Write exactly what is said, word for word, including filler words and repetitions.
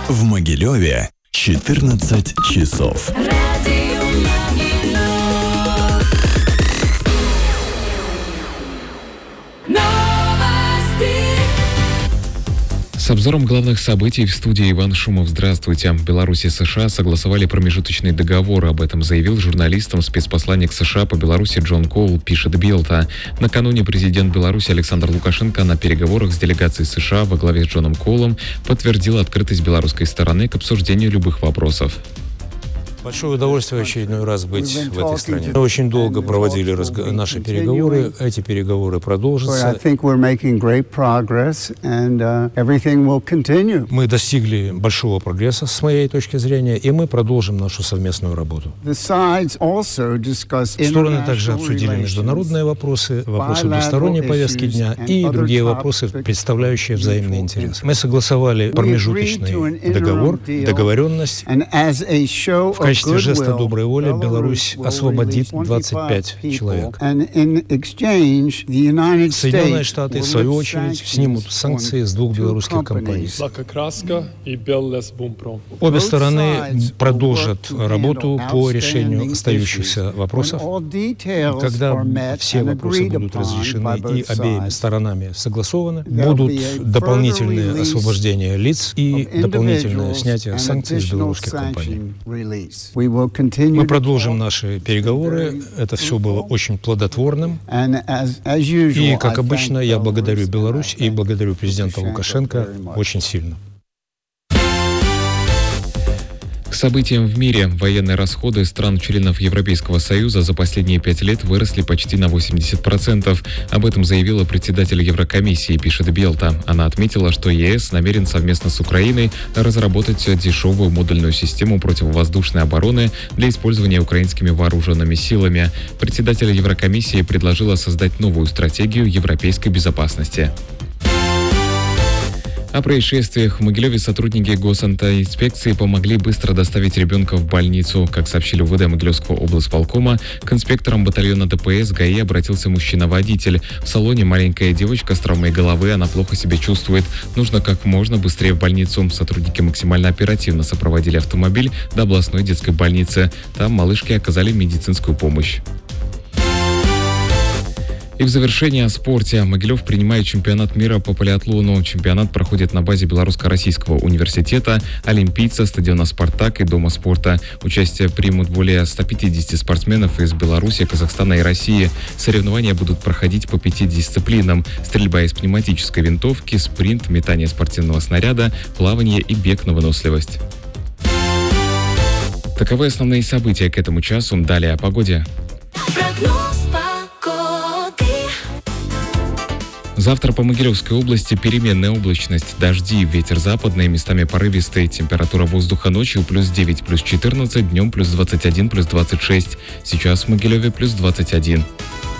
В Могилеве четырнадцать часов. С обзором главных событий в студии Иван Шумов. Здравствуйте. Беларусь и США согласовали промежуточный договор. Об этом заявил журналистам спецпосланник США по Беларуси Джон Коул, пишет Белта. Накануне президент Беларуси Александр Лукашенко на переговорах с делегацией США во главе с Джоном Коулом подтвердил открытость белорусской стороны к обсуждению любых вопросов. Большое удовольствие в очередной раз быть в этой стране. Мы очень долго проводили разго- наши переговоры. Эти переговоры продолжатся. Мы достигли большого прогресса, с моей точки зрения, и мы продолжим нашу совместную работу. Стороны также обсудили международные вопросы, вопросы двусторонней повестки дня и другие вопросы, представляющие взаимный интерес. Мы согласовали промежуточный договор, договоренность. В качестве жеста доброй воли Беларусь освободит двадцать пять человек. Соединенные Штаты, в свою очередь, снимут санкции с двух белорусских компаний. Обе стороны продолжат работу по решению остающихся вопросов. Когда все вопросы будут разрешены и обеими сторонами согласованы, будут дополнительные освобождения лиц и дополнительное снятие санкций с белорусских компаний. Мы продолжим наши переговоры. Это все было очень плодотворным. И, как обычно, я благодарю Беларусь и благодарю президента Лукашенко очень сильно. К событиям в мире. Военные расходы стран-членов Европейского Союза за последние пять лет выросли почти на восемьдесят процентов. Об этом заявила председатель Еврокомиссии, пишет Белта. Она отметила, что ЕС намерен совместно с Украиной разработать дешевую модульную систему противовоздушной обороны для использования украинскими вооруженными силами. Председатель Еврокомиссии предложила создать новую стратегию европейской безопасности. О происшествиях в Могилеве сотрудники госинспекции помогли быстро доставить ребенка в больницу. Как сообщили в УВД Могилевского облсполкома, к инспекторам батальона ДПС ГАИ обратился мужчина-водитель. В салоне маленькая девочка с травмой головы, она плохо себя чувствует. Нужно как можно быстрее в больницу. Сотрудники максимально оперативно сопроводили автомобиль до областной детской больницы. Там малышке оказали медицинскую помощь. И в завершение о спорте. Могилев принимает чемпионат мира по полиатлону. Чемпионат проходит на базе Белорусско-Российского университета, Олимпийца, стадиона «Спартак» и Дома спорта. Участие примут более ста пятидесяти спортсменов из Беларуси, Казахстана и России. Соревнования будут проходить по пяти дисциплинам: стрельба из пневматической винтовки, спринт, метание спортивного снаряда, плавание и бег на выносливость. Таковы основные события к этому часу. Далее о погоде. Завтра по Могилевской области переменная облачность, дожди, ветер западный, местами порывистый, температура воздуха ночью плюс девять, плюс четырнадцать, днем плюс двадцать один, плюс двадцать шесть. Сейчас в Могилеве плюс двадцать один.